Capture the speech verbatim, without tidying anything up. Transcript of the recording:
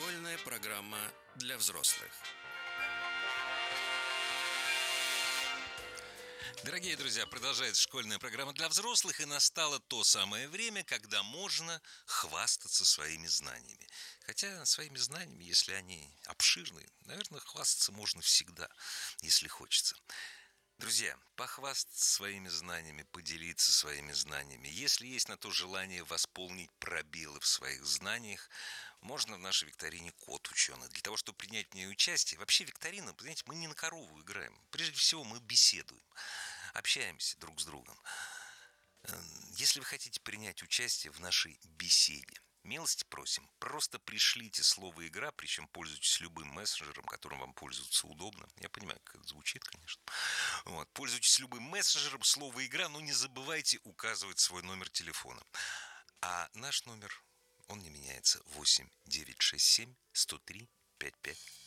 Школьная программа для взрослых. Дорогие друзья, продолжается школьная программа для взрослых, и настало то самое время, когда можно хвастаться своими знаниями. Хотя своими знаниями, если они обширны, наверное, хвастаться можно всегда, если хочется. Друзья, похвастаться своими знаниями, поделиться своими знаниями. Если есть на то желание восполнить пробелы в своих знаниях, можно в нашей викторине «Кот ученый». Для того, чтобы принять в ней участие, вообще викторина, понимаете, мы не на корову играем. Прежде всего, мы беседуем, общаемся друг с другом. Если вы хотите принять участие в нашей беседе, милости просим, просто пришлите слово «игра», причем пользуйтесь любым мессенджером, которым вам пользоваться удобно. Я понимаю, как это звучит, конечно. Вот. Пользуйтесь любым мессенджером, слово «игра», но не забывайте указывать свой номер телефона. А наш номер, он не меняется, восемь девятьсот шестьдесят семь сто три пятьдесят пять